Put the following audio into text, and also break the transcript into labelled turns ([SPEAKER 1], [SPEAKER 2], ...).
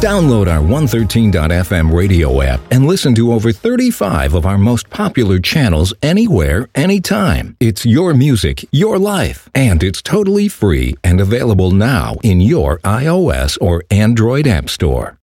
[SPEAKER 1] Download our 113.fm radio app and listen to over 35 of our most popular channels anywhere, anytime. It's your music, your life, and it's totally free and available now in your iOS or Android app store.